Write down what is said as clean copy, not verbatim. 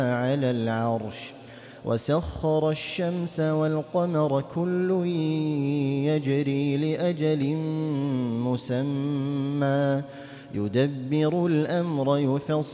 على العرش وسخر الشمس والقمر كل يجري لأجل مسمى يدبر الأمر يفصل